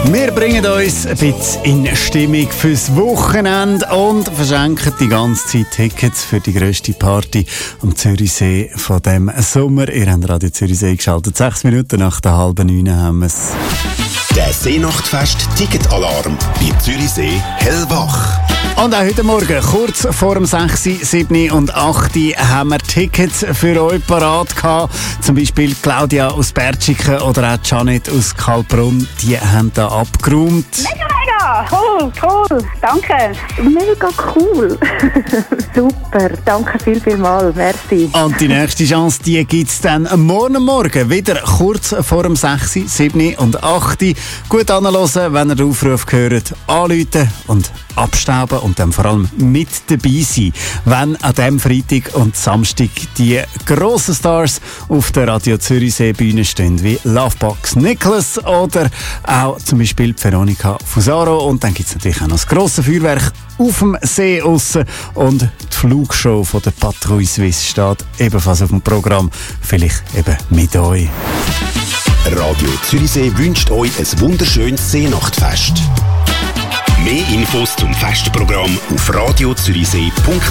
Wir bringen uns ein bisschen in Stimmung fürs Wochenende und verschenken die ganze Zeit Tickets für die grösste Party am Zürichsee von dem Sommer. Ihr habt Radio Zürichsee geschaltet. 6 Minuten nach der 8:30 haben wir es. Der Seenachtfest-Ticketalarm bei Zürichsee hellwach. Und auch heute Morgen, kurz vor dem 6., 7. und 8. haben wir Tickets für euch parat gehabt. Zum Beispiel Claudia aus Bertschiken oder auch Janet aus Kalbrunn. Die haben da abgeräumt. Mega! Cool! Danke! Mega cool! Super! Danke viel, merci. Und die nächste Chance, die gibt es dann morgen wieder kurz vor dem 6., 7. und 8. Gut anhören, wenn ihr den Aufruf hört, anrufen und abstauben und dann vor allem mit dabei sein, wenn an diesem Freitag und Samstag die grossen Stars auf der Radio Zürichsee Bühne stehen, wie Lovebox Nicholas oder auch zum Beispiel Veronica Fusaro. Und dann gibt es natürlich auch noch das grosse Feuerwerk auf dem See aussen und die Flugshow von der Patrouille Suisse steht ebenfalls auf dem Programm. Vielleicht eben mit euch. Radio Zürichsee wünscht euch ein wunderschönes Seenachtfest. Mehr Infos zum Festprogramm auf radiozürichsee.ch.